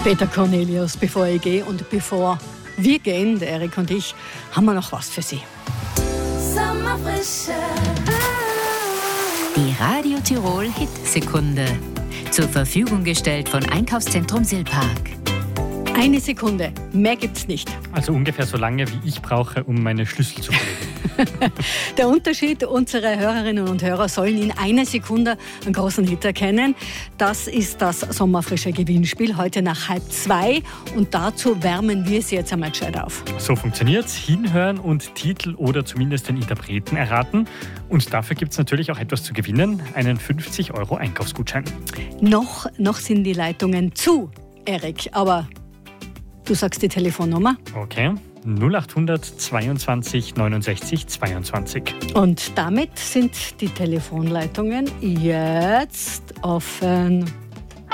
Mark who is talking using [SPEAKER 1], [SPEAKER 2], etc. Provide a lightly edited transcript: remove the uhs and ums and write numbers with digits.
[SPEAKER 1] Peter Cornelius, bevor ich gehe und bevor wir gehen, der Erik und ich, haben wir noch was für Sie.
[SPEAKER 2] Sommerfrische.
[SPEAKER 3] Die Radio Tirol Hitsekunde. Zur Verfügung gestellt von Einkaufszentrum Silpark.
[SPEAKER 1] Eine Sekunde, mehr gibt's nicht.
[SPEAKER 4] Also ungefähr so lange, wie ich brauche, um meine Schlüssel zu belegen.
[SPEAKER 1] Der Unterschied, unsere Hörerinnen und Hörer sollen in einer Sekunde einen großen Hit erkennen. Das ist das Sommerfrische Gewinnspiel, heute nach 1:30. Und dazu wärmen wir Sie jetzt einmal gescheit auf.
[SPEAKER 4] So funktioniert's. Hinhören und Titel oder zumindest den Interpreten erraten. Und dafür gibt's natürlich auch etwas zu gewinnen, einen 50 € Einkaufsgutschein.
[SPEAKER 1] Noch sind die Leitungen zu, Erik, aber du sagst die Telefonnummer.
[SPEAKER 4] Okay, 0800 22 69 22.
[SPEAKER 1] Und damit sind die Telefonleitungen jetzt offen.